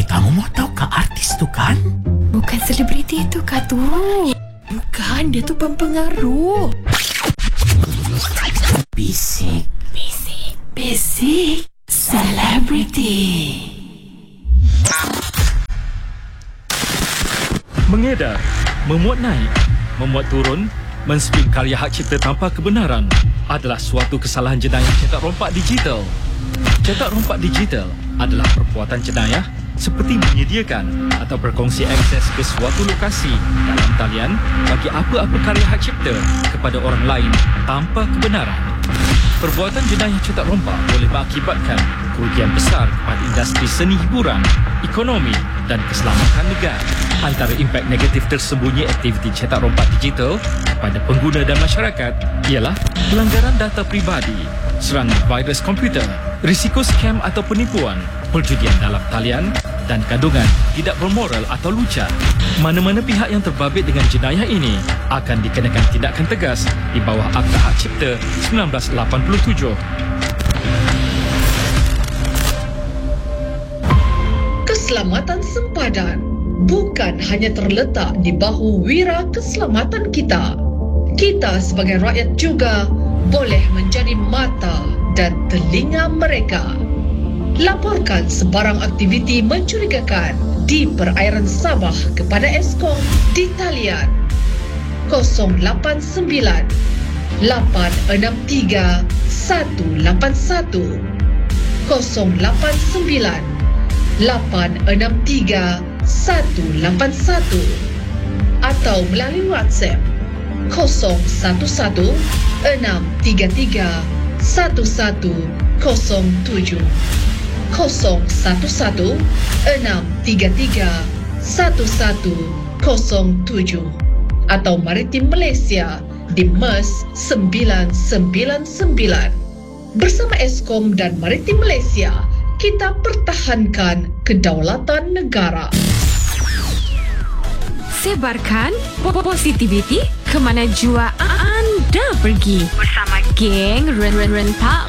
kamu mau tahu kah artis tu kan? Bukan selebriti itu kah tu? Bukan, dia tu pempengaruh. Bisik. Selebriti. Mengedar, memuat naik, memuat turun, menspin karya hak cipta tanpa kebenaran adalah suatu kesalahan jenayah cetak rompak digital. Cetak rompak digital adalah perbuatan jenayah seperti menyediakan atau berkongsi akses ke suatu lokasi dalam talian bagi apa-apa karya hak cipta kepada orang lain tanpa kebenaran. Perbuatan jenayah cetak rompak boleh mengakibatkan kerugian besar kepada industri seni hiburan, ekonomi dan keselamatan negara. Antara impak negatif tersembunyi aktiviti cetak rompak digital kepada pengguna dan masyarakat ialah pelanggaran data pribadi, serangan virus komputer, risiko skam atau penipuan, perjudian dalam talian dan kandungan tidak bermoral atau lucah. Mana-mana pihak yang terbabit dengan jenayah ini akan dikenakan tindakan tegas di bawah Akta Hak Cipta 1987. Keselamatan sempadan bukan hanya terletak di bahu wira keselamatan kita. Kita sebagai rakyat juga boleh menjadi mata dan telinga mereka. Laporkan sebarang aktiviti mencurigakan di perairan Sabah kepada Eskom di talian 089 863 181 089 863 181 atau melalui WhatsApp 011 633 1107 011 633 1107 atau Maritim Malaysia di MERS 999. Bersama Eskom dan Maritim Malaysia, kita pertahankan kedaulatan negara. Sebarkan positiviti ke mana jua anda pergi bersama geng Rentak